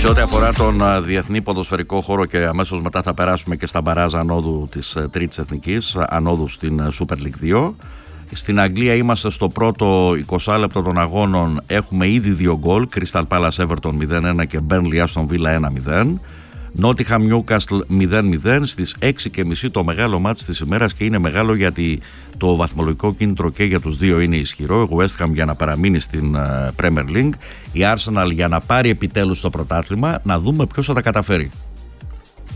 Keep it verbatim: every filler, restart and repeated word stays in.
Σε ό,τι αφορά τον διεθνή ποδοσφαιρικό χώρο, και αμέσως μετά θα περάσουμε και στα μπαράζ ανόδου της Τρίτης Εθνικής, ανόδου στην Super League δύο. Στην Αγγλία είμαστε στο πρώτο είκοσι λεπτό των αγώνων, έχουμε ήδη δύο γκολ, Crystal Palace Everton μηδέν ένα και Burnley Aston Villa ένα μηδέν. Nottingham Newcastle μηδέν μηδέν στις έξι και μισή το μεγάλο μάτς της ημέρας, και είναι μεγάλο γιατί το βαθμολογικό κίνητρο και για τους δύο είναι ισχυρό. Η West Ham για να παραμείνει στην Premier League, η Arsenal για να πάρει επιτέλους το πρωτάθλημα. Να δούμε ποιος θα τα καταφέρει.